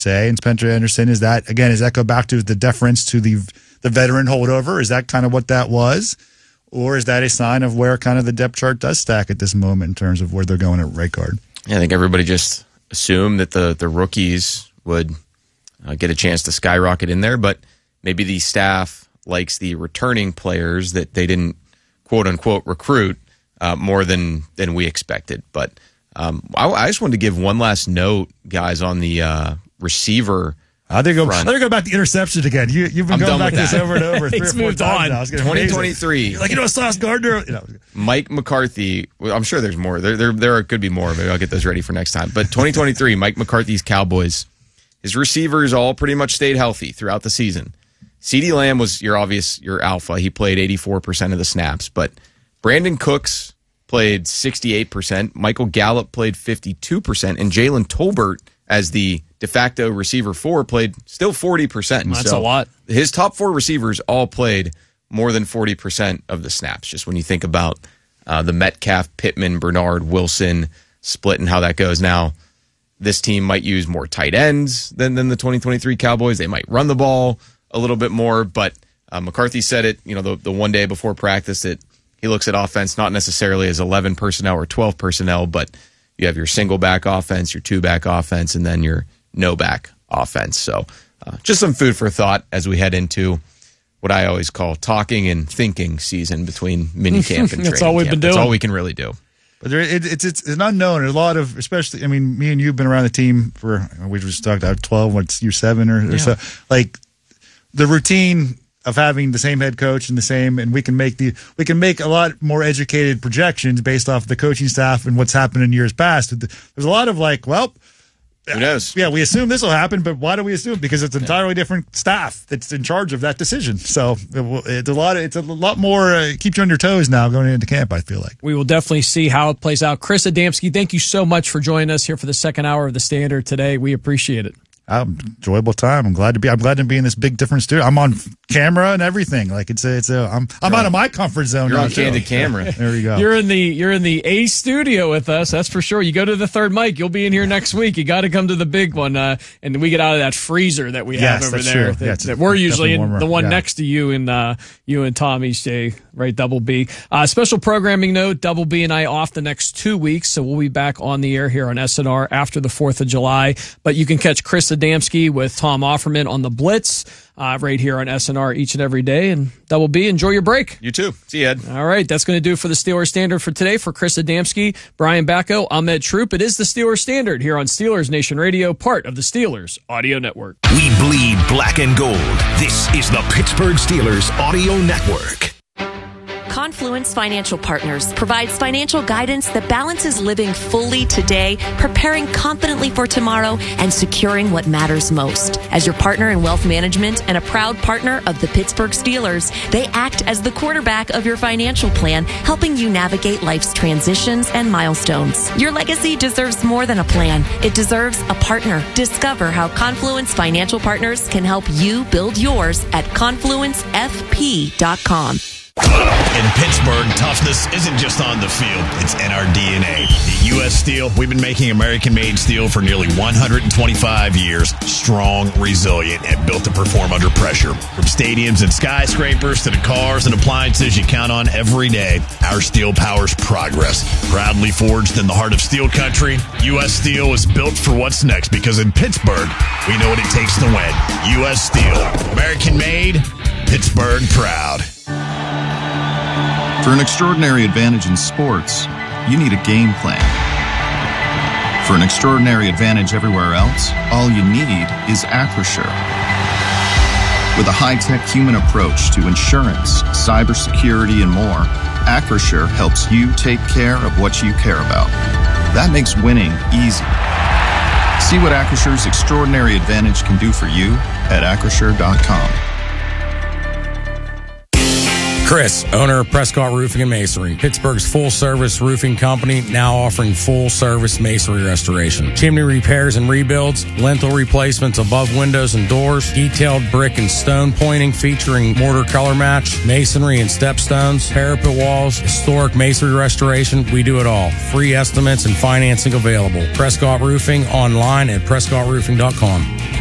say, and Spencer Anderson, does that go back to the deference to the veteran holdover? Is that kind of what that was? Or is that a sign of where kind of the depth chart does stack at this moment in terms of where they're going at right guard? Yeah, I think everybody just assumed that the rookies would get a chance to skyrocket in there, but maybe the staff likes the returning players that they didn't quote-unquote recruit more than we expected. But I just wanted to give one last note, guys, on the receiver. They're going back to interceptions again. You've been going back to this over and over 3 or 4 times now. 2023. Like, Sauce Gardner. Mike McCarthy. Well, I'm sure there's more. There could be more. Maybe I'll get those ready for next time. But 2023, Mike McCarthy's Cowboys. His receivers all pretty much stayed healthy throughout the season. CeeDee Lamb was your alpha. He played 84% of the snaps. But Brandon Cooks played 68%. Michael Gallup played 52%. And Jalen Tolbert, as the de facto receiver 4, played still 40%. That's a lot. His top 4 receivers all played more than 40% of the snaps. Just when you think about the Metcalf, Pittman, Bernard, Wilson split and how that goes. Now, this team might use more tight ends than the 2023 Cowboys. They might run the ball a little bit more, but McCarthy said it, the one day before practice, that he looks at offense not necessarily as 11 personnel or 12 personnel, but you have your single back offense, your 2-back offense, and then your no-back offense. So just some food for thought as we head into what I always call talking and thinking season between minicamp and training camp. That's all we've been doing. That's all we can really do. But it's an unknown. There's a lot of, especially, me and you have been around the team for, we just talked about 12, what's year 7 or so. Like, the routine of having the same head coach and we can make a lot more educated projections based off the coaching staff and what's happened in years past. There's a lot of who knows? Yeah, we assume this will happen, but why do we assume? Because it's entirely different staff that's in charge of that decision. So it's a lot more keeps you on your toes now going into camp, I feel like. We will definitely see how it plays out. Chris Adamski, thank you so much for joining us here for the second hour of the Standard today. We appreciate it. Enjoyable time. I'm glad to be in this big different studio. I'm on camera and everything. Like I'm out of my comfort zone. You're on candid camera. There we go. You're in the A studio with us. That's for sure. You go to the third mic, you'll be in here next week. You got to come to the big one, and we get out of that freezer that we have over there. That we're usually in the one next to you and Tom each day, right? Double B. Special programming note: Double B and I off the next 2 weeks, so we'll be back on the air here on SNR after the 4th of July. But you can catch Chris Adamski with Tom Offerman on the Blitz right here on SNR each and every day. And Double B, enjoy your break. You too. See you, Ed. All right, that's going to do it for the Steelers Standard for today. For Chris Adamski, Brian Bacco, I'm Ed Troop. It is the Steelers Standard here on Steelers Nation Radio, part of the Steelers Audio Network. We bleed black and gold. This is the Pittsburgh Steelers Audio Network. Confluence Financial Partners provides financial guidance that balances living fully today, preparing confidently for tomorrow, and securing what matters most. As your partner in wealth management and a proud partner of the Pittsburgh Steelers, they act as the quarterback of your financial plan, helping you navigate life's transitions and milestones. Your legacy deserves more than a plan. It deserves a partner. Discover how Confluence Financial Partners can help you build yours at confluencefp.com. In Pittsburgh, toughness isn't just on the field, it's in our DNA. At U.S. Steel, we've been making American-made steel for nearly 125 years. Strong, resilient, and built to perform under pressure. From stadiums and skyscrapers to the cars and appliances you count on every day, our steel powers progress. Proudly forged in the heart of steel country, U.S. Steel is built for what's next because in Pittsburgh, we know what it takes to win. U.S. Steel. American-made, Pittsburgh proud. For an extraordinary advantage in sports, you need a game plan. For an extraordinary advantage everywhere else, all you need is Acrisure. With a high-tech human approach to insurance, cybersecurity, and more, Acrisure helps you take care of what you care about. That makes winning easy. See what Acrisure's extraordinary advantage can do for you at Acrisure.com. Chris, owner of Prescott Roofing and Masonry, Pittsburgh's full-service roofing company, now offering full-service masonry restoration, chimney repairs and rebuilds, lintel replacements above windows and doors, detailed brick and stone pointing featuring mortar color match, masonry and stepstones, parapet walls, historic masonry restoration. We do it all. Free estimates and financing available. Prescott Roofing online at prescottroofing.com.